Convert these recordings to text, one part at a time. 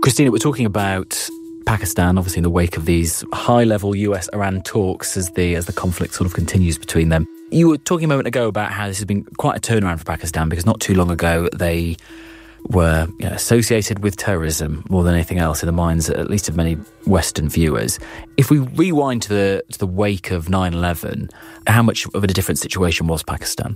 Christina, we're talking about Pakistan, obviously in the wake of these high-level US-Iran talks as the conflict sort of continues between them. You were talking a moment ago about how this has been quite a turnaround for Pakistan, because not too long ago they were associated with terrorism more than anything else in the minds, at least of many Western viewers. If we rewind to the wake of 9/11, how much of a different situation was Pakistan?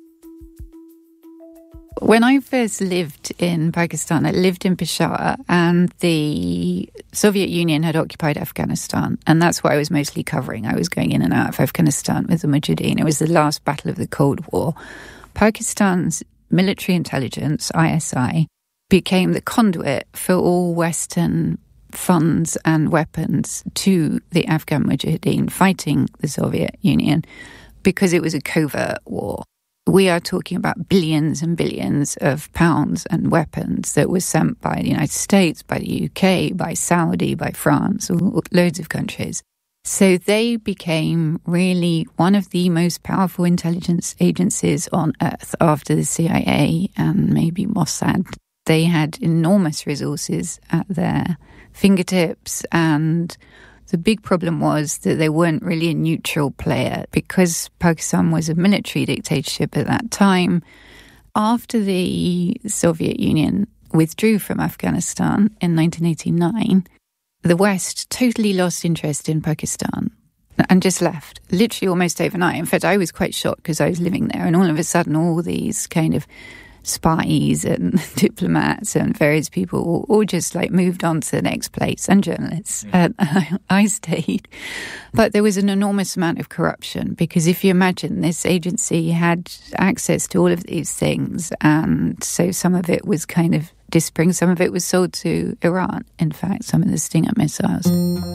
When I first lived in Pakistan, I lived in Peshawar, and the Soviet Union had occupied Afghanistan, and that's what I was mostly covering. I was going in and out of Afghanistan with the Mujahideen. It was the last battle of the Cold War. Pakistan's military intelligence, ISI, became the conduit for all Western funds and weapons to the Afghan Mujahideen fighting the Soviet Union, because it was a covert war. We are talking about billions and billions of pounds and weapons that were sent by the United States, by the UK, by Saudi, by France, loads of countries. So they became really one of the most powerful intelligence agencies on earth after the CIA and maybe Mossad. They had enormous resources at their fingertips, and the big problem was that they weren't really a neutral player, because Pakistan was a military dictatorship at that time. After the Soviet Union withdrew from Afghanistan in 1989, the West totally lost interest in Pakistan and just left, literally almost overnight. In fact, I was quite shocked because I was living there, and all of a sudden all these kind of spies and diplomats and various people all just like moved on to the next place, and journalists. And I stayed. But there was an enormous amount of corruption, because if you imagine, this agency had access to all of these things, and so some of it was kind of disappearing, some of it was sold to Iran, in fact, some of the Stinger missiles.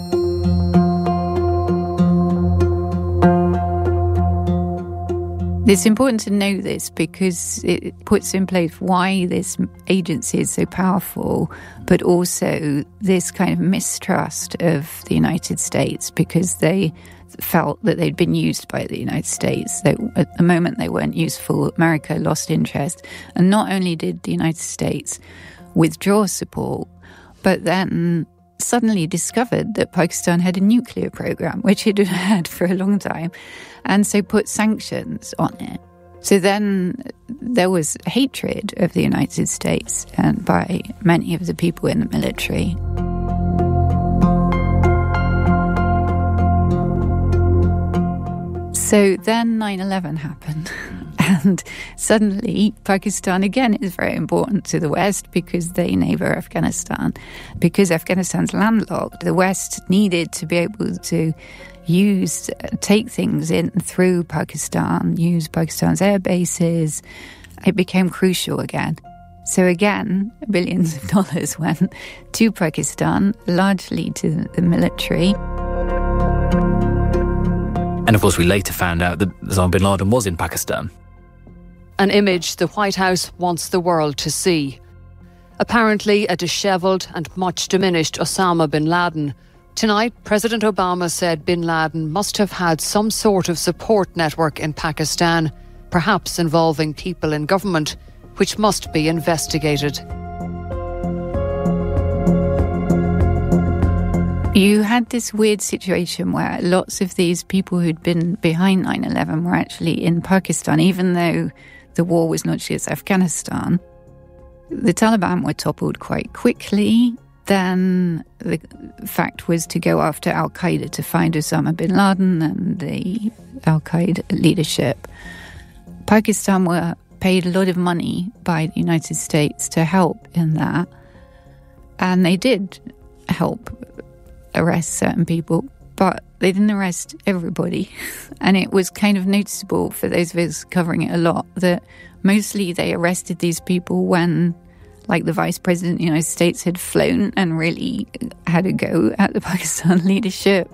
It's important to know this because it puts in place why this agency is so powerful, but also this kind of mistrust of the United States, because they felt that they'd been used by the United States. At the moment they weren't useful, America lost interest. And not only did the United States withdraw support, but then suddenly discovered that Pakistan had a nuclear program, which it had had for a long time, and so put sanctions on it. So then there was hatred of the United States and by many of the people in the military. So then 9/11 happened. And suddenly, Pakistan, again, is very important to the West because they neighbour Afghanistan. Because Afghanistan's landlocked, the West needed to be able to take things in through Pakistan, use Pakistan's air bases. It became crucial again. So again, billions of dollars went to Pakistan, largely to the military. And of course, we later found out that Osama bin Laden was in Pakistan. An image the White House wants the world to see. Apparently a dishevelled and much diminished Osama bin Laden. Tonight, President Obama said bin Laden must have had some sort of support network in Pakistan, perhaps involving people in government, which must be investigated. You had this weird situation where lots of these people who'd been behind 9/11 were actually in Pakistan, even though the war was not just Afghanistan. The Taliban were toppled quite quickly. Then the fact was to go after Al-Qaeda to find Osama bin Laden and the Al-Qaeda leadership. Pakistan were paid a lot of money by the United States to help in that. And they did help arrest certain people, but they didn't arrest everybody. And it was kind of noticeable for those of us covering it a lot that mostly they arrested these people when, like, the Vice President of the United States had flown and really had a go at the Pakistan leadership.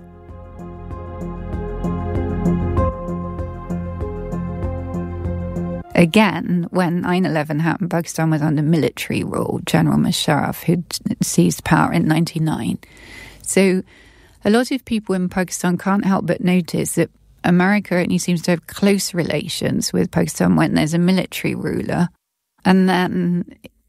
Again, when 9/11 happened, Pakistan was under military rule. General Musharraf had seized power in 1999. So a lot of people in Pakistan can't help but notice that America only seems to have close relations with Pakistan when there's a military ruler. And then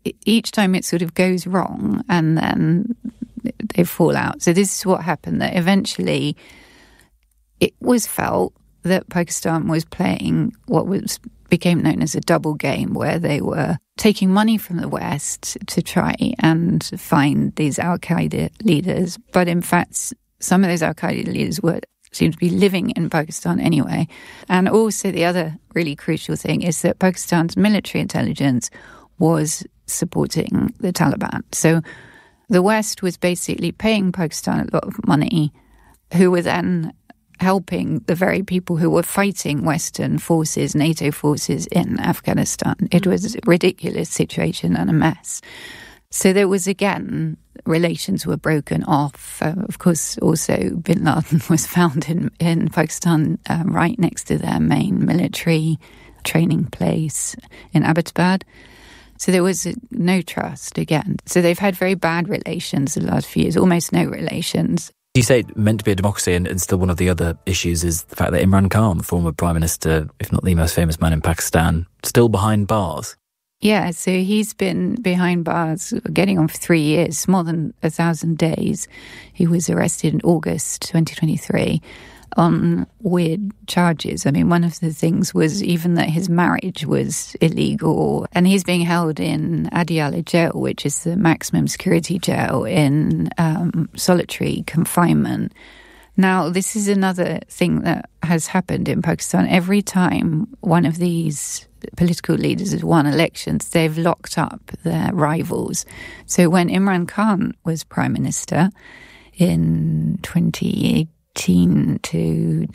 each time it sort of goes wrong and then they fall out. So this is what happened, that eventually it was felt that Pakistan was playing what became known as a double game, where they were taking money from the West to try and find these al-Qaeda leaders. But in fact, some of those al-Qaeda leaders seemed to be living in Pakistan anyway. And also the other really crucial thing is that Pakistan's military intelligence was supporting the Taliban. So the West was basically paying Pakistan a lot of money, who were then helping the very people who were fighting Western forces, NATO forces in Afghanistan. It was a ridiculous situation and a mess. So there was, again, relations were broken off. Of course, also bin Laden was found in Pakistan right next to their main military training place in Abbottabad. So there was no trust again. So they've had very bad relations the last few years, almost no relations. You say it's meant to be a democracy, and still one of the other issues is the fact that Imran Khan, the former prime minister, if not the most famous man in Pakistan, still behind bars. Yeah, so he's been behind bars getting on for 3 years, more than 1,000 days. He was arrested in August 2023 on weird charges. I mean, one of the things was even that his marriage was illegal, and he's being held in Adiala jail, which is the maximum security jail in solitary confinement. Now, this is another thing that has happened in Pakistan. Every time one of these political leaders has won elections, they've locked up their rivals. So when Imran Khan was prime minister in 2018 to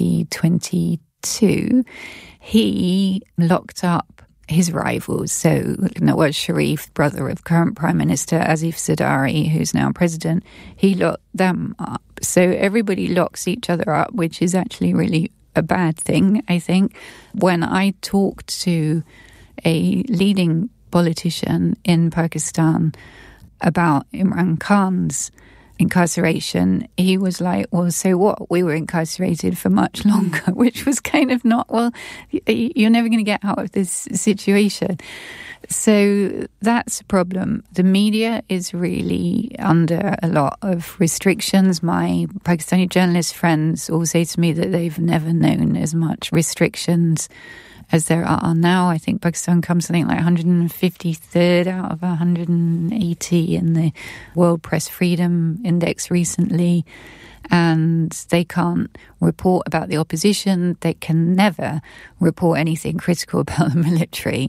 2022, he locked up his rivals. So Nawaz Sharif, brother of current Prime Minister Asif Zardari, who's now president, he locked them up. So everybody locks each other up, which is actually really a bad thing, I think. When I talked to a leading politician in Pakistan about Imran Khan's incarceration, he was like, well, so what? We were incarcerated for much longer, which was kind of not, well, you're never going to get out of this situation. So that's a problem. The media is really under a lot of restrictions. My Pakistani journalist friends all say to me that they've never known as much restrictions as there are now. I think Pakistan comes something like 153rd out of 180 in the World Press Freedom Index recently. And they can't report about the opposition. They can never report anything critical about the military.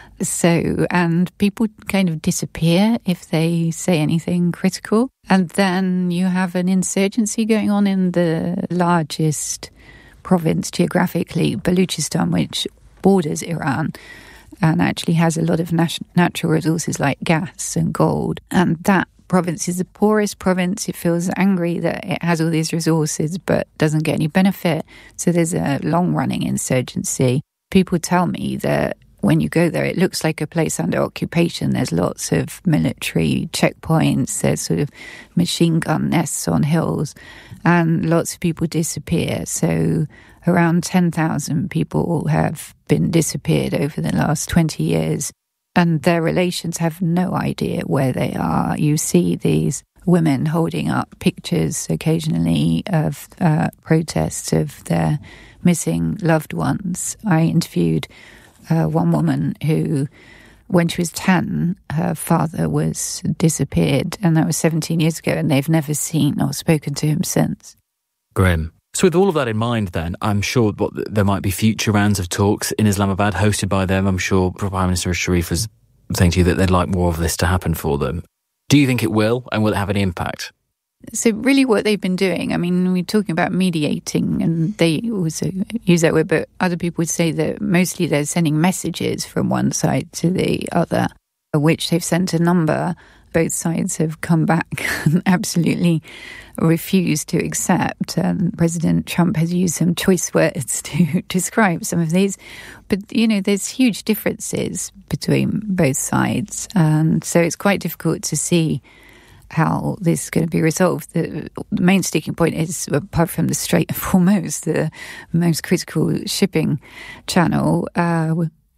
So, and people kind of disappear if they say anything critical. And then you have an insurgency going on in the largest province geographically, Baluchistan, which borders Iran and actually has a lot of natural resources like gas and gold. And that province is the poorest province. It feels angry that it has all these resources but doesn't get any benefit. So there's a long-running insurgency. People tell me that when you go there, it looks like a place under occupation. There's lots of military checkpoints. There's sort of machine gun nests on hills, and lots of people disappear. So around 10,000 people have been disappeared over the last 20 years, and their relations have no idea where they are. You see these women holding up pictures occasionally of protests of their missing loved ones. I interviewed one woman who, when she was 10, her father was disappeared, and that was 17 years ago, and they've never seen or spoken to him since. Grim. So with all of that in mind then, I'm sure there might be future rounds of talks in Islamabad hosted by them. I'm sure Prime Minister Sharif was saying to you that they'd like more of this to happen for them. Do you think it will, and will it have any impact? So really what they've been doing, I mean, we're talking about mediating, and they also use that word, but other people would say that mostly they're sending messages from one side to the other, which they've sent a number. Both sides have come back and absolutely refused to accept. President Trump has used some choice words to describe some of these. But, you know, there's huge differences between both sides. And so it's quite difficult to see how this is going to be resolved. The main sticking point is, apart from the Strait of Hormuz, the most critical shipping channel,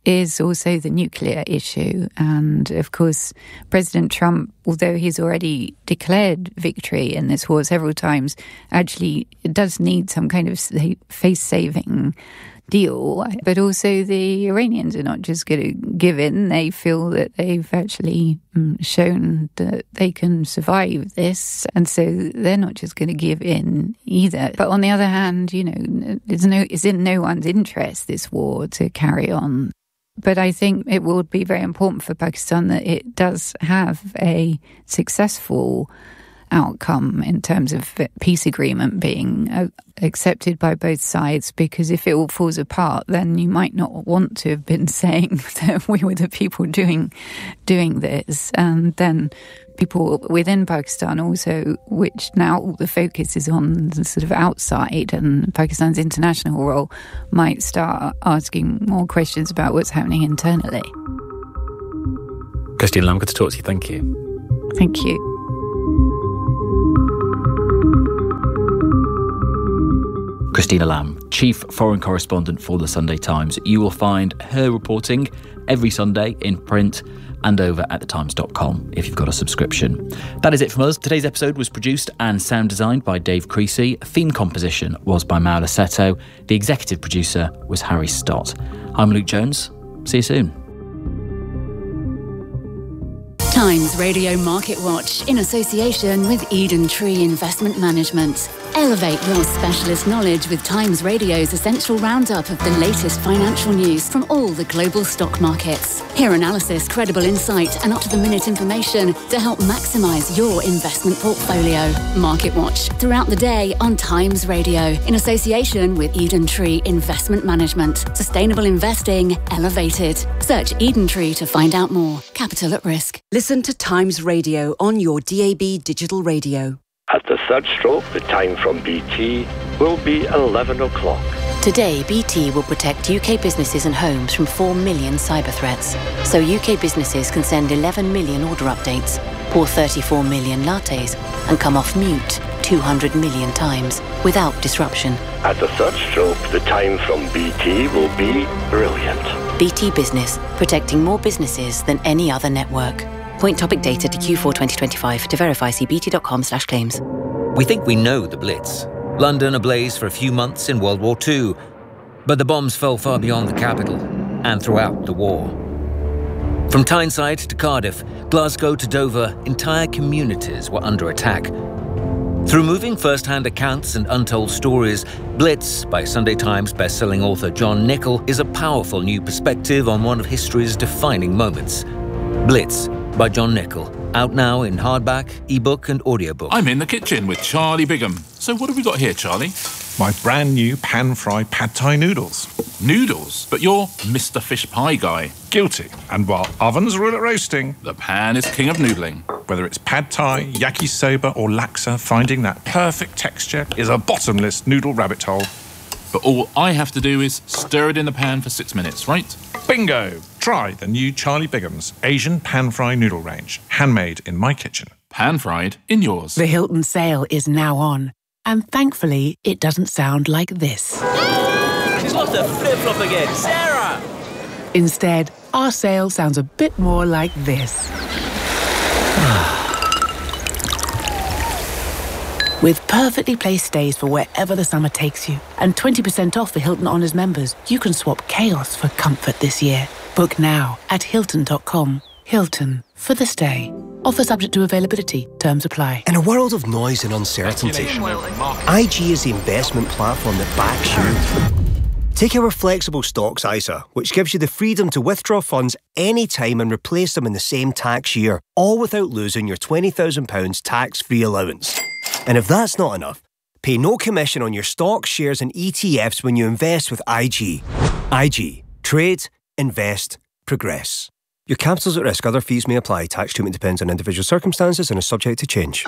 is also the nuclear issue. And of course, President Trump, although he's already declared victory in this war several times, actually it does need some kind of face-saving deal. But also the Iranians are not just going to give in. They feel that they've actually shown that they can survive this, and so they're not just going to give in either. But on the other hand, it's in no one's interest, this war, to carry on. But I think it will be very important for Pakistan that it does have a successful outcome in terms of peace agreement being accepted by both sides, because if it all falls apart, then you might not want to have been saying that we were the people doing this. And then people within Pakistan also, which now all the focus is on the sort of outside and Pakistan's international role, might start asking more questions about what's happening internally. Christina Lamb, good to talk to you. Thank you. Thank you. Christina Lamb, Chief Foreign Correspondent for The Sunday Times. You will find her reporting every Sunday in print and over at thetimes.com if you've got a subscription. That is it from us. Today's episode was produced and sound designed by Dave Creasy. Theme composition was by Mauro Seto. The executive producer was Harry Stott. I'm Luke Jones. See you soon. Times Radio Market Watch in association with Eden Tree Investment Management. Elevate your specialist knowledge with Times Radio's essential roundup of the latest financial news from all the global stock markets. Hear analysis, credible insight and up-to-the-minute information to help maximise your investment portfolio. Market Watch throughout the day on Times Radio in association with Eden Tree Investment Management. Sustainable investing elevated. Search Eden Tree to find out more. Capital at risk. Listen to Times Radio on your DAB digital radio. At the third stroke, the time from BT will be 11 o'clock. Today, BT will protect UK businesses and homes from 4 million cyber threats. So UK businesses can send 11 million order updates, pour 34 million lattes, and come off mute 200 million times without disruption. At the third stroke, the time from BT will be brilliant. BT Business, protecting more businesses than any other network. Point topic data to Q4 2025. To verify, see bt.com/claims. We think we know the Blitz. London ablaze for a few months in World War II. But the bombs fell far beyond the capital and throughout the war. From Tyneside to Cardiff, Glasgow to Dover, entire communities were under attack. Through moving first-hand accounts and untold stories, Blitz, by Sunday Times best-selling author John Nichol, is a powerful new perspective on one of history's defining moments. Blitz, by John Nichol, out now in hardback, ebook and audiobook. I'm in the kitchen with Charlie Bigham. So what have we got here, Charlie? My brand new pan-fried pad thai noodles. Noodles? But you're Mr. Fish Pie guy. Guilty. And while ovens rule at roasting, the pan is king of noodling. Whether it's pad thai, yakisoba or laksa, finding that perfect texture is a bottomless noodle rabbit hole. But all I have to do is stir it in the pan for 6 minutes, right? Bingo! Try the new Charlie Bigham's Asian pan-fried noodle range. Handmade in my kitchen. Pan-fried in yours. The Hilton sale is now on. And thankfully, it doesn't sound like this. She's lost her flip-flop again. Sarah! Instead, our sale sounds a bit more like this. With perfectly placed stays for wherever the summer takes you, and 20% off for Hilton Honors members, you can swap chaos for comfort this year. Book now at Hilton.com. Hilton, for the stay. Offer subject to availability. Terms apply. In a world of noise and uncertainty, IG is the investment platform that backs you. Take our flexible stocks ISA, which gives you the freedom to withdraw funds anytime and replace them in the same tax year, all without losing your £20,000 tax-free allowance. And if that's not enough, pay no commission on your stocks, shares and ETFs when you invest with IG. IG. Trade, invest, progress. Your capital's at risk. Other fees may apply. Tax treatment depends on individual circumstances and is subject to change.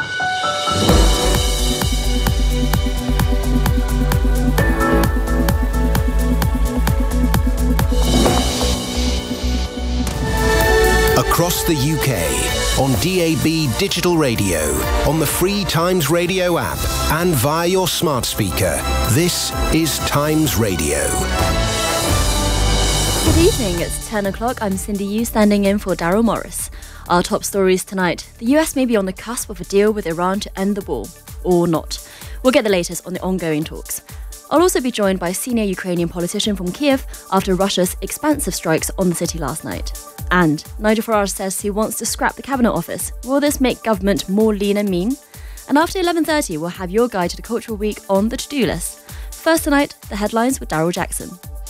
Across the UK, on DAB Digital Radio, on the free Times Radio app, and via your smart speaker, this is Times Radio. Good evening, it's 10 o'clock. I'm Cindy Yu standing in for Daryl Morris. Our top stories tonight. The US may be on the cusp of a deal with Iran to end the war, or not. We'll get the latest on the ongoing talks. I'll also be joined by a senior Ukrainian politician from Kiev after Russia's expansive strikes on the city last night. And Nigel Farage says he wants to scrap the Cabinet Office. Will this make government more lean and mean? And after 11:30, we'll have your guide to the Cultural Week on the to-do list. First tonight, the headlines with Daryl Jackson.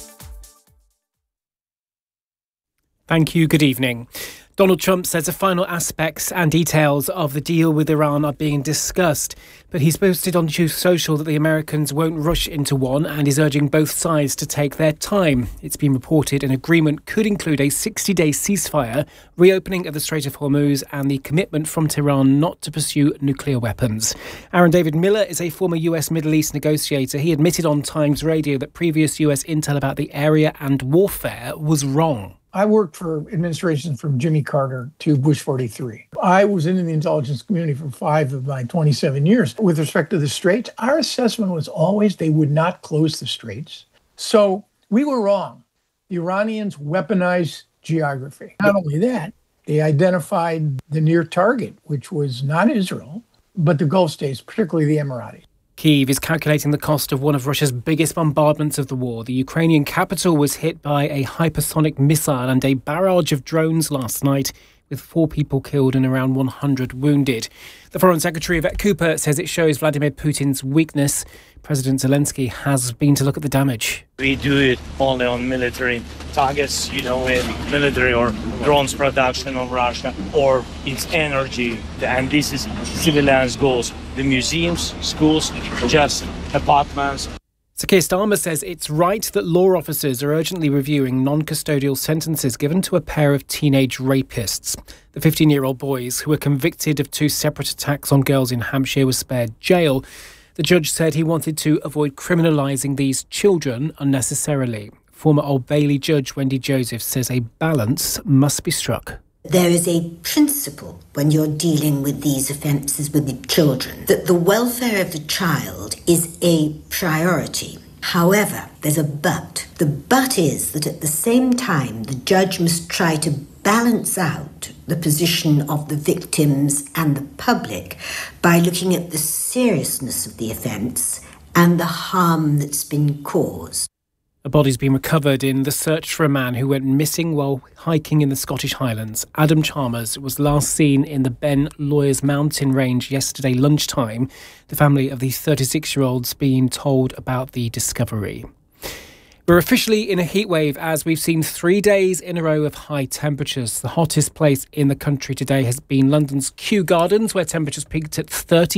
Thank you. Good evening. Donald Trump says the final aspects and details of the deal with Iran are being discussed, but he's posted on Truth Social that the Americans won't rush into one and is urging both sides to take their time. It's been reported an agreement could include a 60-day ceasefire, reopening of the Strait of Hormuz and the commitment from Tehran not to pursue nuclear weapons. Aaron David Miller is a former US Middle East negotiator. He admitted on Times Radio that previous US intel about the area and warfare was wrong. I worked for administrations from Jimmy Carter to Bush 43. I was in the intelligence community for 5 of my 27 years. With respect to the Straits, our assessment was always they would not close the Straits. So we were wrong. The Iranians weaponized geography. Not only that, they identified the near target, which was not Israel, but the Gulf states, particularly the Emiratis. Kyiv is calculating the cost of one of Russia's biggest bombardments of the war. The Ukrainian capital was hit by a hypersonic missile and a barrage of drones last night, with 4 people killed and around 100 wounded. The Foreign Secretary, Yvette Cooper, says it shows Vladimir Putin's weakness. President Zelensky has been to look at the damage. We do it only on military targets, in military or drones production of Russia, or its energy. And this is civilians' goals. The museums, schools, just apartments. Sir Keir Starmer says it's right that law officers are urgently reviewing non-custodial sentences given to a pair of teenage rapists. The 15-year-old boys, who were convicted of 2 separate attacks on girls in Hampshire, were spared jail. The judge said he wanted to avoid criminalising these children unnecessarily. Former Old Bailey judge Wendy Joseph says a balance must be struck. There is a principle when you're dealing with these offences with the children, that the welfare of the child is a priority. However, there's a but. The but is that at the same time, the judge must try to balance out the position of the victims and the public by looking at the seriousness of the offence and the harm that's been caused. A body's been recovered in the search for a man who went missing while hiking in the Scottish Highlands. Adam Chalmers was last seen in the Ben Lawyers mountain range yesterday lunchtime. The family of the 36-year-old's been told about the discovery. We're officially in a heatwave as we've seen 3 days in a row of high temperatures. The hottest place in the country today has been London's Kew Gardens, where temperatures peaked at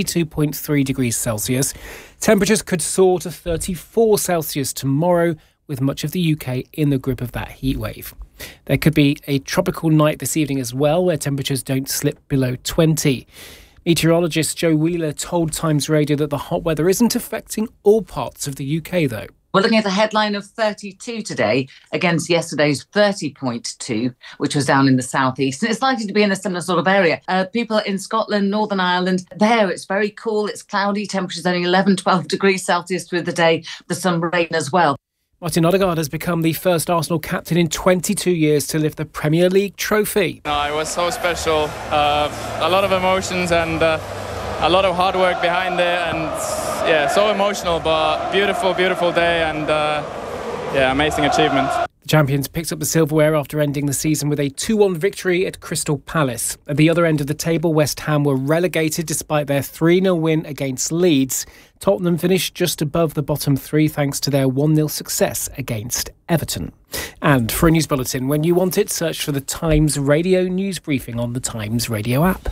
32.3 degrees Celsius. Temperatures could soar to 34 Celsius tomorrow, with much of the UK in the grip of that heatwave. There could be a tropical night this evening as well, where temperatures don't slip below 20. Meteorologist Joe Wheeler told Times Radio that the hot weather isn't affecting all parts of the UK, though. We're looking at a headline of 32 today against yesterday's 30.2, which was down in the southeast. And it's likely to be in a similar sort of area. People in Scotland, Northern Ireland, there it's very cool. It's cloudy. Temperatures only 11, 12 degrees Celsius through the day. There's some rain as well. Martin Odegaard has become the first Arsenal captain in 22 years to lift the Premier League trophy. No, it was so special. A lot of emotions and a lot of hard work behind it. And yeah, so emotional, but beautiful, beautiful day and amazing achievement. The champions picked up the silverware after ending the season with a 2-1 victory at Crystal Palace. At the other end of the table, West Ham were relegated despite their 3-0 win against Leeds. Tottenham finished just above the bottom 3 thanks to their 1-0 success against Everton. And for a news bulletin, when you want it, search for the Times Radio News Briefing on the Times Radio app.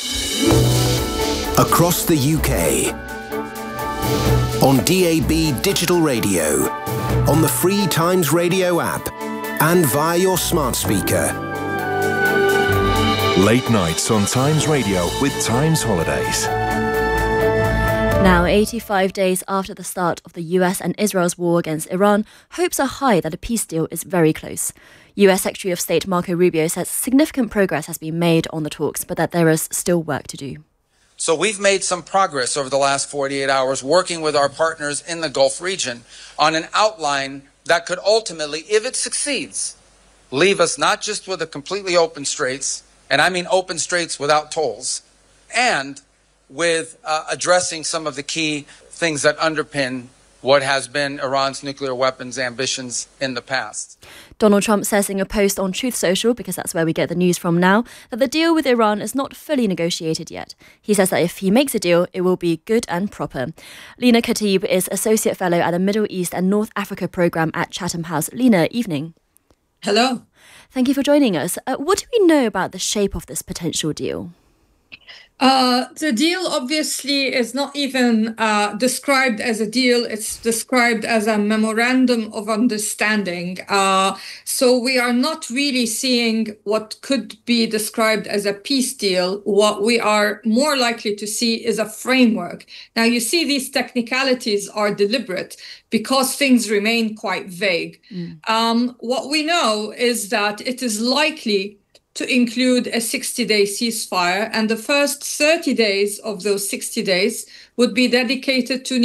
Across the UK. On DAB Digital Radio, on the free Times Radio app, and via your smart speaker. Late nights on Times Radio with Times Holidays. Now, 85 days after the start of the US and Israel's war against Iran, hopes are high that a peace deal is very close. US Secretary of State Marco Rubio says significant progress has been made on the talks, but that there is still work to do. So we've made some progress over the last 48 hours working with our partners in the Gulf region on an outline that could ultimately, if it succeeds, leave us not just with a completely open straits, and I mean open straits without tolls, and with addressing some of the key things that underpin what has been Iran's nuclear weapons ambitions in the past. Donald Trump says in a post on Truth Social, because that's where we get the news from now, that the deal with Iran is not fully negotiated yet. He says that if he makes a deal, it will be good and proper. Lena Khatib is Associate Fellow at the Middle East and North Africa Programme at Chatham House. Lena, evening. Hello. Thank you for joining us. What do we know about the shape of this potential deal? The deal obviously is not even described as a deal. It's described as a memorandum of understanding. So we are not really seeing what could be described as a peace deal. What we are more likely to see is a framework. Now, you see, these technicalities are deliberate because things remain quite vague. What we know is that it is likely to include a 60-day ceasefire, and the first 30 days of those 60 days would be dedicated to